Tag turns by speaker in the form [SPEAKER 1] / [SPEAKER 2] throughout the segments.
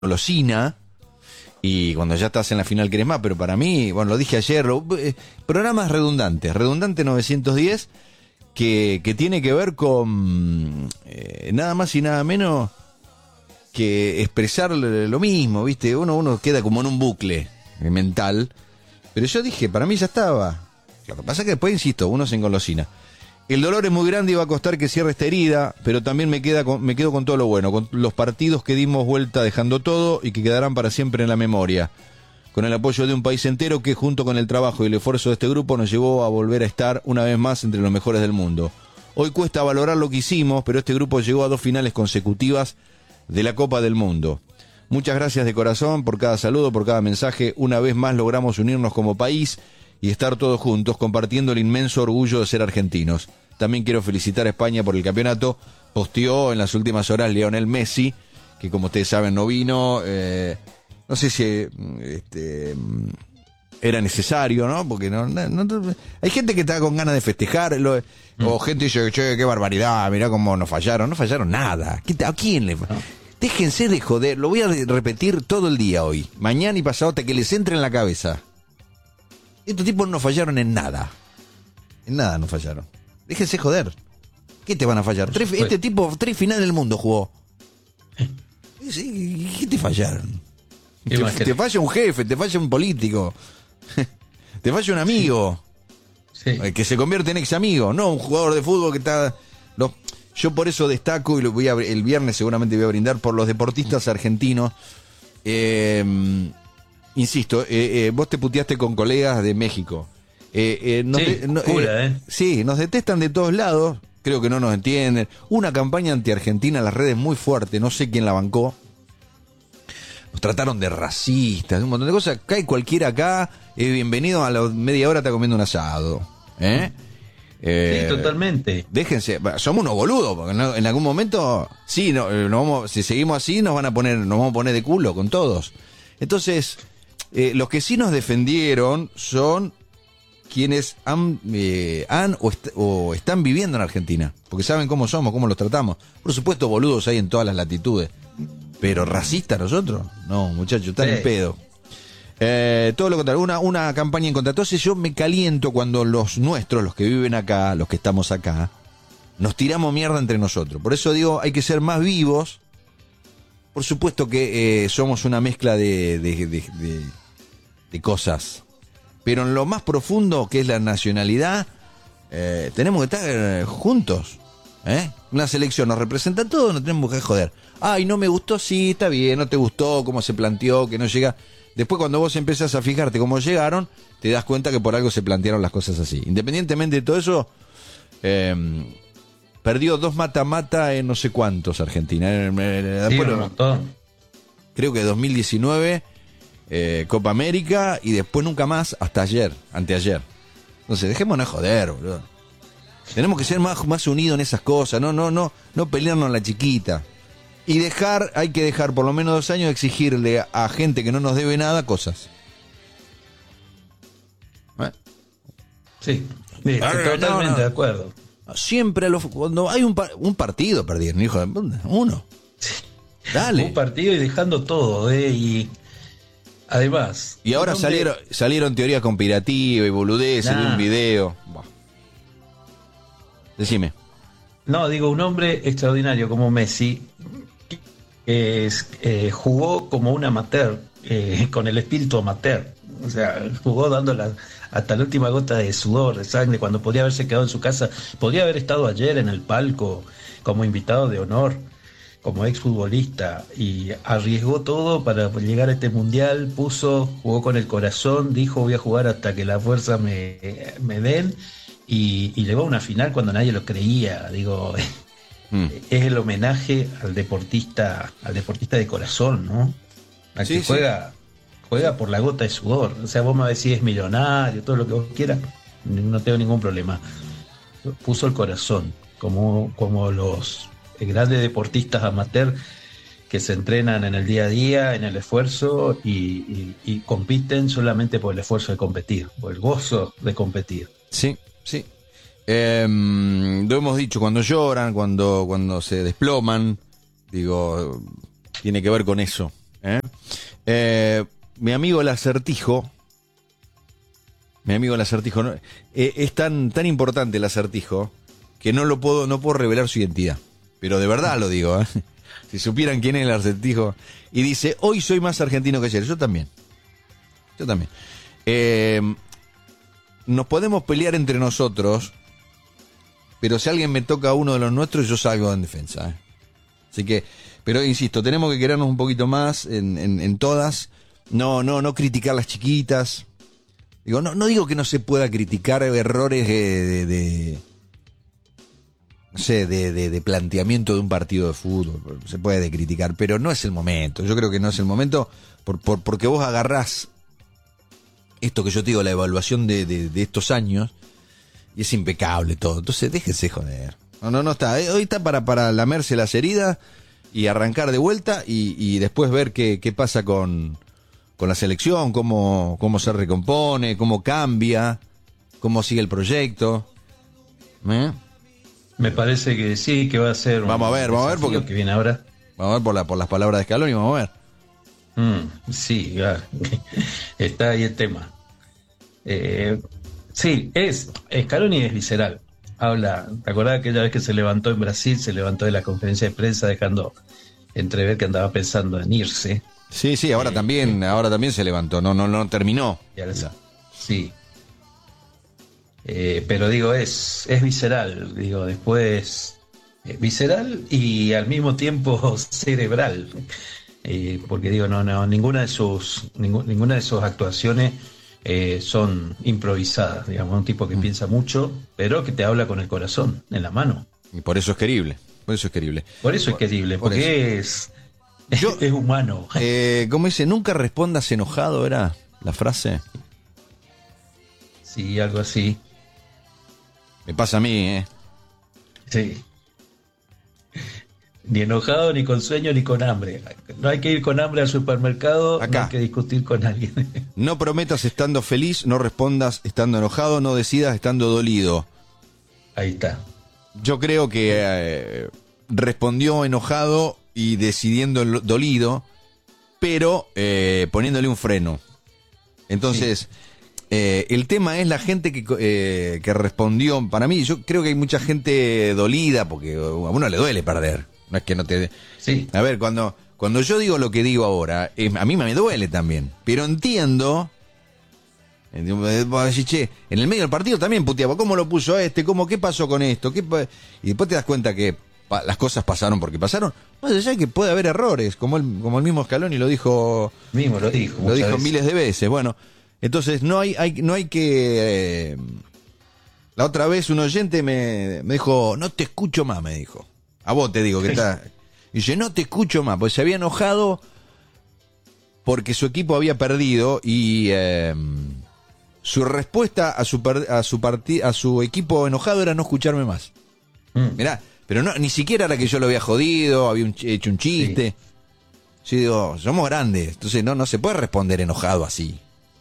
[SPEAKER 1] golosina, y cuando ya estás en la final querés más, pero para mí, bueno, lo dije ayer, programas redundante 910, que tiene que ver con nada más y nada menos que expresar lo mismo, ¿viste? Uno queda como en un bucle mental, pero yo dije, para mí ya estaba. Lo que pasa es que después, insisto, uno se engolosina. El dolor es muy grande y va a costar que cierre esta herida, pero también me quedo con todo lo bueno, con los partidos que dimos vuelta dejando todo y que quedarán para siempre en la memoria. Con el apoyo de un país entero que, junto con el trabajo y el esfuerzo de este grupo, nos llevó a volver a estar una vez más entre los mejores del mundo. Hoy cuesta valorar lo que hicimos, pero este grupo llegó a 2 finales consecutivas de la Copa del Mundo. Muchas gracias de corazón por cada saludo, por cada mensaje. Una vez más logramos unirnos como país y estar todos juntos, compartiendo el inmenso orgullo de ser argentinos. También quiero felicitar a España por el campeonato. Posteó en las últimas horas Lionel Messi, que como ustedes saben no vino. No sé si era necesario, ¿no? Porque no, hay gente que está con ganas de festejar, o gente dice, che, qué barbaridad, mirá cómo nos fallaron. No fallaron nada. ¿A quién le Déjense de joder, lo voy a repetir todo el día hoy, mañana y pasado, hasta que les entre en la cabeza. Estos tipos no fallaron en nada. En nada no fallaron. Déjense joder. ¿Qué te van a fallar? Este tipo 3 finales del mundo jugó. ¿Qué te fallaron? Te falla un jefe, te falla un político, te falla un amigo, sí, que se convierte en ex amigo, no un jugador de fútbol que está... Yo por eso destaco, y el viernes seguramente voy a brindar por los deportistas argentinos. Insisto, vos te puteaste con colegas de México. Sí, nos detestan de todos lados, creo que no nos entienden. Una campaña anti-argentina en las redes muy fuerte, no sé quién la bancó. Nos trataron de racistas, un montón de cosas. Cae cualquiera acá, bienvenido, a la media hora está comiendo un asado.
[SPEAKER 2] Sí, totalmente.
[SPEAKER 1] Déjense, somos unos boludos, porque en algún momento, sí, si seguimos así, nos vamos a poner de culo con todos. Entonces, los que sí nos defendieron son quienes han o están viviendo en Argentina, porque saben cómo somos, cómo los tratamos. Por supuesto, boludos hay en todas las latitudes, pero racistas nosotros, no, muchachos, están en pedo. Todo lo contrario, una campaña en contra. Entonces yo me caliento cuando los que viven acá, los que estamos acá, nos tiramos mierda entre nosotros. Por eso digo, hay que ser más vivos. Por supuesto que somos una mezcla de cosas, pero en lo más profundo, que es la nacionalidad, tenemos que estar juntos. Una selección nos representa a todos, no tenemos que joder. Ay, no me gustó, sí, está bien, no te gustó cómo se planteó, que no llega. Después, cuando vos empezás a fijarte cómo llegaron, te das cuenta que por algo se plantearon las cosas así. Independientemente de todo eso, perdió 2 mata-mata en no sé cuántos Argentina. Creo que 2019, Copa América, y después nunca más hasta anteayer. Entonces, dejémonos joder, boludo. Tenemos que ser más unidos en esas cosas, no pelearnos en la chiquita. Y hay que dejar por lo menos 2 años de exigirle a gente que no nos debe nada cosas.
[SPEAKER 2] Sí, totalmente de acuerdo.
[SPEAKER 1] Siempre cuando hay un partido perdieron, hijo de uno.
[SPEAKER 2] Sí.
[SPEAKER 1] Dale.
[SPEAKER 2] Un partido y dejando todo, y además.
[SPEAKER 1] Y ahora salieron teorías conspirativas y boludeces de un video. Bah. Decime.
[SPEAKER 2] No, digo, un hombre extraordinario como Messi, jugó como un amateur, con el espíritu amateur. O sea, jugó dando hasta la última gota de sudor, de sangre, cuando podría haberse quedado en su casa. Podría haber estado ayer en el palco como invitado de honor, como exfutbolista, y arriesgó todo para llegar a este mundial. Jugó con el corazón, dijo, voy a jugar hasta que la fuerza me den, y llegó a una final cuando nadie lo creía. Digo, es el homenaje al deportista de corazón, ¿no? Al que juega por la gota de sudor. O sea, vos me decís, es millonario, todo lo que vos quieras, no tengo ningún problema. Puso el corazón, como los grandes deportistas amateur que se entrenan en el día a día, en el esfuerzo, y compiten solamente por el esfuerzo de competir, por el gozo de competir.
[SPEAKER 1] Sí. Lo hemos dicho, cuando lloran, cuando se desploman, digo, tiene que ver con eso. Mi amigo el Acertijo, ¿no? Es tan importante el Acertijo que no puedo revelar su identidad. Pero de verdad lo digo, ¿eh? Si supieran quién es el Acertijo. Y dice, hoy soy más argentino que ayer. Yo también. Nos podemos pelear entre nosotros, pero si alguien me toca a uno de los nuestros, yo salgo en defensa, ¿eh? Así que, pero insisto, tenemos que querernos un poquito más en todas. No criticar las chiquitas. Digo, no digo que no se pueda criticar errores no sé, de planteamiento de un partido de fútbol. Se puede criticar, pero no es el momento. Yo creo que no es el momento porque vos agarrás esto que yo te digo, la evaluación de estos años, y es impecable todo. Entonces déjense joder. No está. Hoy está para lamerse las heridas y arrancar de vuelta y después ver qué pasa con la selección, cómo se recompone, cómo cambia, cómo sigue el proyecto.
[SPEAKER 2] Me parece que sí, que va a ser
[SPEAKER 1] vamos a ver porque
[SPEAKER 2] que viene ahora.
[SPEAKER 1] Vamos a ver por las palabras de Scaloni, vamos a ver.
[SPEAKER 2] Sí, ya. Está ahí el tema. Sí, Scaloni es visceral. Habla, ¿te acordás aquella vez que se levantó en Brasil, se levantó de la conferencia de prensa dejando entrever que andaba pensando en irse?
[SPEAKER 1] Sí, ahora también se levantó, no terminó.
[SPEAKER 2] Sí. Pero digo, es visceral, digo, después visceral y al mismo tiempo cerebral. Porque digo, ninguna de sus actuaciones son improvisadas, digamos, un tipo que piensa mucho, pero que te habla con el corazón en la mano.
[SPEAKER 1] Y por eso es querible.
[SPEAKER 2] Porque es humano.
[SPEAKER 1] ¿Cómo dice? Nunca respondas enojado, ¿era la frase?
[SPEAKER 2] Sí, algo así.
[SPEAKER 1] Me pasa a mí,
[SPEAKER 2] Sí. Ni enojado, ni con sueño, ni con hambre. No hay que ir con hambre al supermercado,
[SPEAKER 1] acá.
[SPEAKER 2] No hay que discutir con alguien.
[SPEAKER 1] No prometas estando feliz, no respondas estando enojado, no decidas estando dolido.
[SPEAKER 2] Ahí está.
[SPEAKER 1] Yo creo que respondió enojado y decidiendo dolido, pero poniéndole un freno. Entonces, sí. El tema es la gente que respondió. Para mí, yo creo que hay mucha gente dolida porque a uno le duele perder. No es que no te...
[SPEAKER 2] Sí.
[SPEAKER 1] A ver, cuando yo digo lo que digo ahora, a mí me duele también. Pero entiendo... Che, en el medio del partido también puteaba. ¿Cómo lo puso ¿Qué pasó con esto? Y después te das cuenta que las cosas pasaron porque pasaron. Más allá de que puede haber errores, como el mismo Scaloni lo dijo.
[SPEAKER 2] Lo dijo
[SPEAKER 1] miles de veces. Bueno, entonces no hay que... La otra vez un oyente me dijo, no te escucho más, me dijo. A vos te digo que está... Y dice, no te escucho más, porque se había enojado porque su equipo había perdido y su respuesta a su equipo enojado era no escucharme más. Mirá, pero no, ni siquiera era que yo lo había jodido, había hecho un chiste. Sí. Yo digo, somos grandes, entonces no se puede responder enojado así.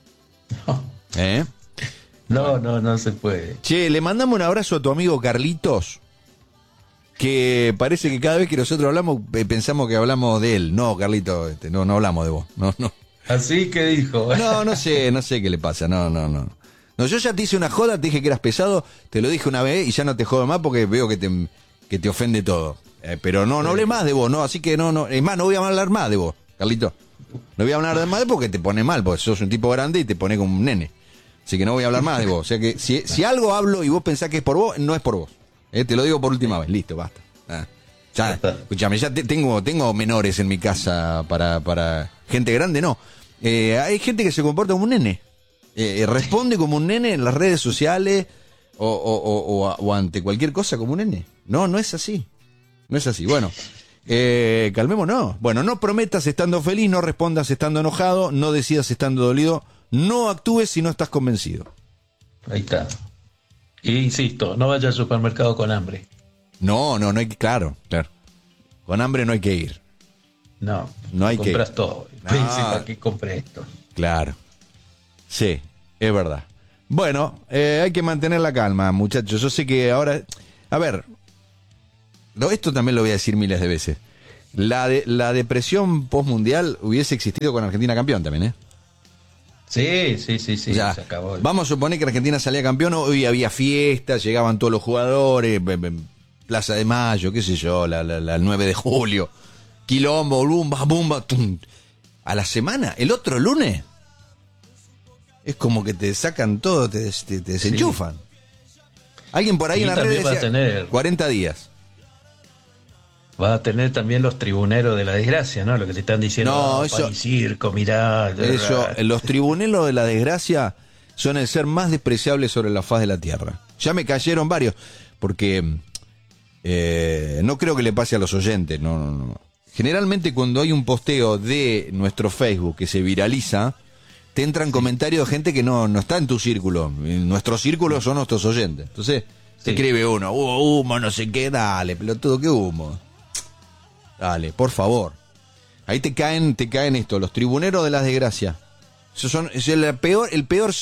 [SPEAKER 2] No. No se puede.
[SPEAKER 1] Che, le mandamos un abrazo a tu amigo Carlitos, que parece que cada vez que nosotros hablamos pensamos que hablamos de él. No, Carlitos, no hablamos de vos. No.
[SPEAKER 2] Así que dijo.
[SPEAKER 1] No sé qué le pasa. No, yo ya te hice una joda, te dije que eras pesado, te lo dije una vez y ya no te jodo más porque veo que te ofende todo. Pero no hablé más de vos, ¿no? Así que no. Es más, no voy a hablar más de vos, Carlitos. No voy a hablar más de vos porque te pone mal, porque sos un tipo grande y te pone como un nene. Así que no voy a hablar más de vos. O sea que si algo hablo y vos pensás que es por vos, no es por vos. Te lo digo por última vez. Listo, basta. Ya, escúchame, ya tengo menores en mi casa para gente grande, no. Hay gente que se comporta como un nene. Responde como un nene en las redes sociales o ante cualquier cosa como un nene. No es así. No es así. Bueno, calmémonos. Bueno, no prometas estando feliz, no respondas estando enojado, no decidas estando dolido, no actúes si no estás convencido.
[SPEAKER 2] Ahí está. Y insisto, no vaya al supermercado con hambre.
[SPEAKER 1] No hay que, claro. Con hambre no hay que ir.
[SPEAKER 2] No
[SPEAKER 1] hay que ir.
[SPEAKER 2] Compras todo. ¿Para qué compré esto?
[SPEAKER 1] Claro. Sí, es verdad. Bueno, hay que mantener la calma, muchachos. Yo sé que ahora... A ver, esto también lo voy a decir miles de veces. La depresión postmundial hubiese existido con Argentina campeón también, ¿eh?
[SPEAKER 2] Sí,
[SPEAKER 1] O sea,
[SPEAKER 2] se acabó.
[SPEAKER 1] vamos a suponer que Argentina salía campeón, hoy había fiestas, llegaban todos los jugadores, Plaza de Mayo, qué sé yo, la 9 de julio, quilombo, bumba, bumba, tum. A la semana, el otro lunes, es como que te sacan todo, te desenchufan. Alguien por ahí
[SPEAKER 2] Y
[SPEAKER 1] en la
[SPEAKER 2] también
[SPEAKER 1] red
[SPEAKER 2] va a
[SPEAKER 1] decía,
[SPEAKER 2] tener-
[SPEAKER 1] 40 días.
[SPEAKER 2] Va a tener también los tribuneros de la desgracia, ¿no? Lo que te están diciendo,
[SPEAKER 1] No,
[SPEAKER 2] pan
[SPEAKER 1] eso-
[SPEAKER 2] y circo, mirá.
[SPEAKER 1] Eso, los tribunelos de la desgracia son el ser más despreciable sobre la faz de la tierra. Ya me cayeron varios, porque no creo que le pase a los oyentes. No. Generalmente cuando hay un posteo de nuestro Facebook que se viraliza, te entran comentarios de gente que no está en tu círculo. Nuestro círculo son nuestros oyentes. Entonces, te escribe uno, humo, no sé qué, dale, pelotudo, qué humo. Dale, por favor. Ahí te caen esto, los tribuneros de la desgracia. Es el peor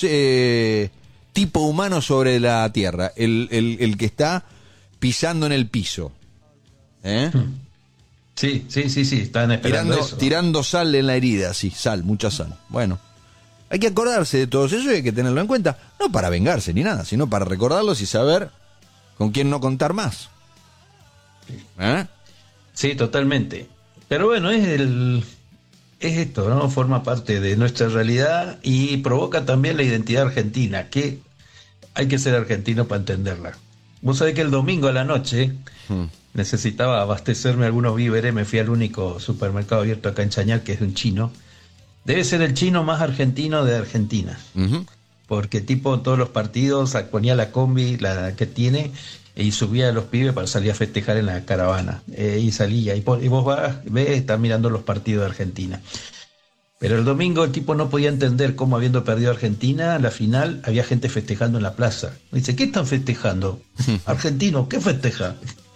[SPEAKER 1] tipo humano sobre la tierra. El que está pisando en el piso. ¿Eh?
[SPEAKER 2] Sí, están esperando eso.
[SPEAKER 1] Tirando sal en la herida, sí, mucha sal. Bueno, hay que acordarse de todo eso y hay que tenerlo en cuenta. No para vengarse ni nada, sino para recordarlos y saber con quién no contar más. ¿Eh?
[SPEAKER 2] Sí, totalmente. Pero bueno, es esto, ¿no? Forma parte de nuestra realidad y provoca también la identidad argentina, que hay que ser argentino para entenderla. Vos sabés que el domingo a la noche necesitaba abastecerme algunos víveres, me fui al único supermercado abierto acá en Chañar, que es un chino. Debe ser el chino más argentino de Argentina, porque tipo todos los partidos ponía la combi, la que tiene, y subía a los pibes para salir a festejar en la caravana. Y salía, y vos ves, estás mirando los partidos de Argentina. Pero el domingo el tipo no podía entender cómo, habiendo perdido Argentina, la final, había gente festejando en la plaza. Me dice, ¿qué están festejando? Argentino, ¿qué festeja?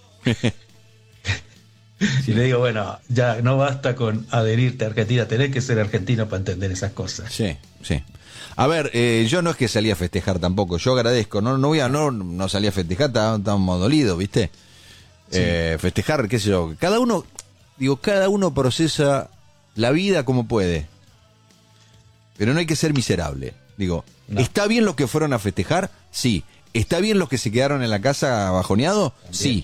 [SPEAKER 2] Y le digo, bueno, ya no basta con adherirte a Argentina, tenés que ser argentino para entender esas cosas.
[SPEAKER 1] Sí. A ver, yo no es que salí a festejar tampoco, yo agradezco, no salí a festejar, estábamos dolidos, ¿viste? Sí. Festejar, qué sé yo, cada uno procesa la vida como puede, pero no hay que ser miserable. No. ¿Está bien los que fueron a festejar? Sí. ¿Está bien los que se quedaron en la casa bajoneados? Sí.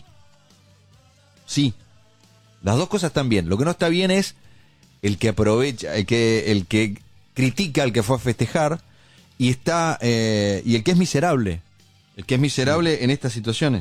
[SPEAKER 1] Las dos cosas están bien. Lo que no está bien es el que aprovecha, el que critica al que fue a festejar y y el que es miserable. El que es miserable en estas situaciones.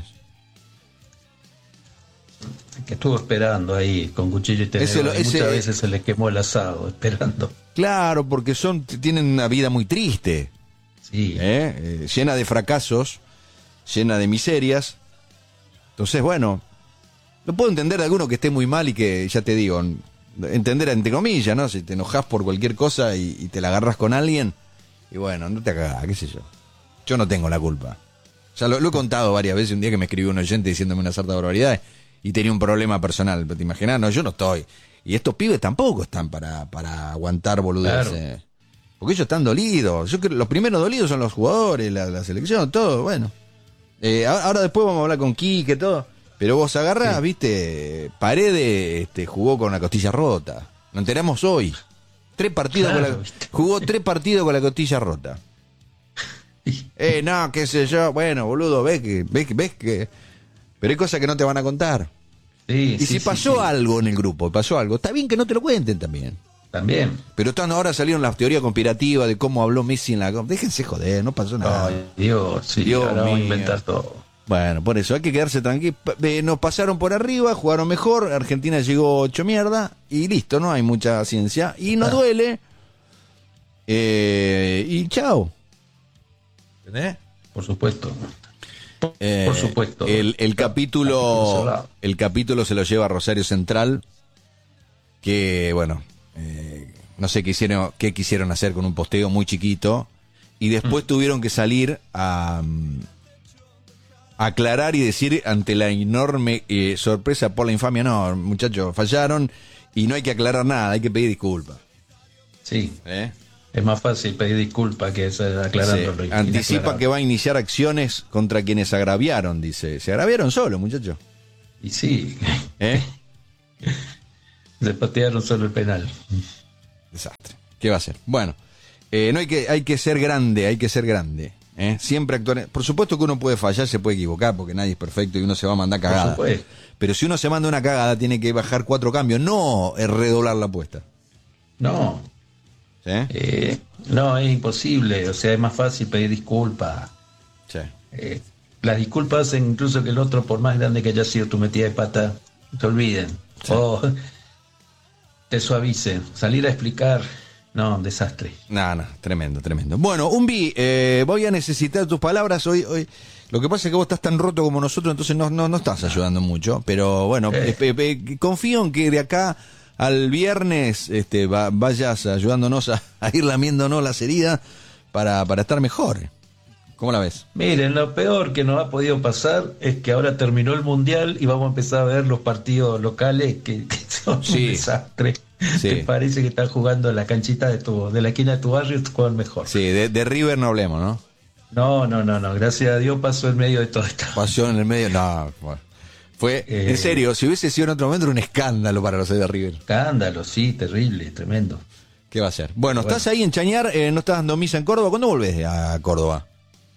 [SPEAKER 2] Que estuvo esperando ahí con cuchillo y tenedor. Muchas veces se le quemó el asado esperando.
[SPEAKER 1] Claro, porque tienen una vida muy triste.
[SPEAKER 2] Sí.
[SPEAKER 1] Llena de fracasos, llena de miserias. Entonces, bueno, no puedo entender de alguno que esté muy mal y que, ya te digo, entender entre comillas, ¿no? Si te enojas por cualquier cosa y te la agarras con alguien, y bueno, no te hagas, qué sé yo. Yo no tengo la culpa. Ya lo he contado varias veces, un día que me escribió un oyente diciéndome una sarta barbaridad y tenía un problema personal. ¿Te imaginas? No, yo no estoy. Y estos pibes tampoco están para aguantar boludeces. Claro. Porque ellos están dolidos. Yo creo que los primeros dolidos son los jugadores, la selección, todo, bueno. Ahora después vamos a hablar con Quique, todo. Pero vos agarrás, viste, Paredes jugó con la costilla rota. Nos enteramos hoy. 3 partidos jugó 3 partidos con la costilla rota. No, qué sé yo. Bueno, boludo, ves que. Pero hay cosas que no te van a contar. Y si pasó algo en el grupo, está bien que no te lo cuenten también.
[SPEAKER 2] También.
[SPEAKER 1] Pero ahora salieron las teorías conspirativas de cómo habló Messi en la... Déjense joder, no pasó nada.
[SPEAKER 2] Ay, Dios, ahora vamos a inventar todo.
[SPEAKER 1] Bueno, por eso hay que quedarse tranquilo. Nos pasaron por arriba, jugaron mejor, Argentina llegó 8 mierda y listo, no hay mucha ciencia y no duele. Y chao.
[SPEAKER 2] ¿Entendés? Por supuesto. Por supuesto.
[SPEAKER 1] El capítulo se lo lleva Rosario Central, que bueno, no sé qué quisieron hacer con un posteo muy chiquito y después tuvieron que salir a aclarar y decir ante la enorme sorpresa por la infamia, no, muchachos, fallaron y no hay que aclarar nada, hay que pedir disculpas.
[SPEAKER 2] Sí. Es más fácil pedir disculpas que aclarándolo.
[SPEAKER 1] Sí. Anticipa que va a iniciar acciones contra quienes agraviaron, dice. Se agraviaron solo, muchachos.
[SPEAKER 2] Y sí. Le patearon solo el penal.
[SPEAKER 1] Desastre. ¿Qué va a hacer? Bueno, no hay que ser grande, hay que ser grande. Siempre actuar. Por supuesto que uno puede fallar, se puede equivocar, porque nadie es perfecto y uno se va a mandar cagada. Pero si uno se manda una cagada, tiene que bajar 4 cambios, no redoblar la apuesta.
[SPEAKER 2] No.
[SPEAKER 1] ¿Sí?
[SPEAKER 2] No, es imposible. O sea, es más fácil pedir disculpas.
[SPEAKER 1] Sí.
[SPEAKER 2] Las disculpas hacen incluso que el otro, por más grande que haya sido tu metida de pata, te olviden. Sí. O te suavicen. Salir a explicar. No, un desastre.
[SPEAKER 1] No, tremendo. Bueno, Umbi, voy a necesitar tus palabras hoy. Lo que pasa es que vos estás tan roto como nosotros, entonces no estás ayudando mucho. Pero bueno, confío en que de acá al viernes vayas ayudándonos a ir lamiéndonos las heridas para estar mejor. ¿Cómo la ves?
[SPEAKER 2] Miren, lo peor que nos ha podido pasar es que ahora terminó el Mundial y vamos a empezar a ver los partidos locales que son un desastre.
[SPEAKER 1] Sí.
[SPEAKER 2] Te parece que estás jugando en la canchita de la esquina de tu barrio y tú juegas mejor.
[SPEAKER 1] Sí, de River no hablemos, ¿no?
[SPEAKER 2] No. Gracias a Dios pasó en medio de todo esto.
[SPEAKER 1] Pasó en el medio, no. Bueno. Fue, en serio, si hubiese sido en otro momento, era un escándalo para los de River.
[SPEAKER 2] Escándalo, sí, terrible, tremendo.
[SPEAKER 1] ¿Qué va a ser? Bueno, estás ahí en Chañar, no estás dando misa en Córdoba. ¿Cuándo volvés a Córdoba?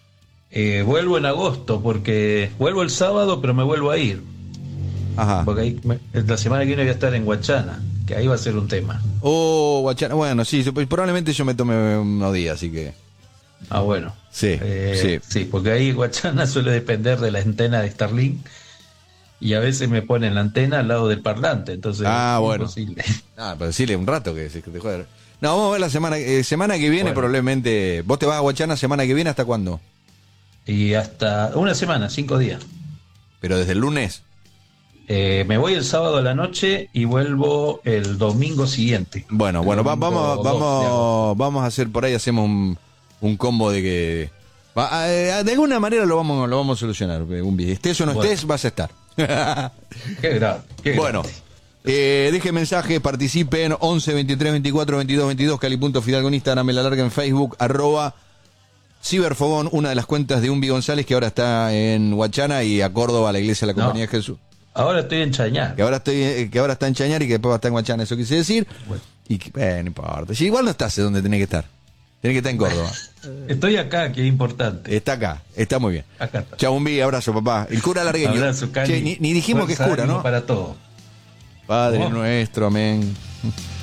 [SPEAKER 2] Vuelvo en agosto, porque vuelvo el sábado, pero me vuelvo a ir.
[SPEAKER 1] Ajá.
[SPEAKER 2] Porque ahí, la semana que viene voy a estar en Guachana, que ahí va a ser un tema.
[SPEAKER 1] Guachana, bueno, sí, probablemente yo me tome unos días, así que...
[SPEAKER 2] Ah, bueno.
[SPEAKER 1] Sí.
[SPEAKER 2] Sí, porque ahí Guachana suele depender de la antena de Starlink y a veces me ponen la antena al lado del parlante, entonces es
[SPEAKER 1] bueno.
[SPEAKER 2] imposible.
[SPEAKER 1] Pero decirle un rato que te joder. No, vamos a ver la semana que viene, probablemente. ¿Vos te vas a Guachana semana que viene hasta cuándo?
[SPEAKER 2] Y hasta una semana, 5 días.
[SPEAKER 1] ¿Pero desde el lunes?
[SPEAKER 2] Me voy el sábado a la noche y vuelvo el domingo siguiente.
[SPEAKER 1] Bueno, vamos a hacer por ahí, hacemos un combo de que... de alguna manera lo vamos a solucionar. Estés o no estés, vas a estar.
[SPEAKER 2] Qué grave.
[SPEAKER 1] Bueno, deje mensaje, participen 11 23 24 22 22, Cali.Fidalgo en Instagram, me la larga en Facebook, @Ciberfogón, una de las cuentas de Umbi González, que ahora está en Guachana y a Córdoba, a la iglesia de la Compañía de Jesús.
[SPEAKER 2] Ahora estoy en Chañar.
[SPEAKER 1] Que ahora está en Chañar y que después va a estar en Guachana, eso quise decir. Bueno. Y no importa. Si igual no estás donde tenés que estar. Tenés que estar en Córdoba.
[SPEAKER 2] Estoy acá, que es importante.
[SPEAKER 1] Está acá, está muy bien.
[SPEAKER 2] Acá está.
[SPEAKER 1] Chau, Umbi, abrazo, papá. El cura largueño.
[SPEAKER 2] Abrazo, Cali.
[SPEAKER 1] Che, ni dijimos que es cura, ¿no?
[SPEAKER 2] Para todo.
[SPEAKER 1] Padre nuestro, amén.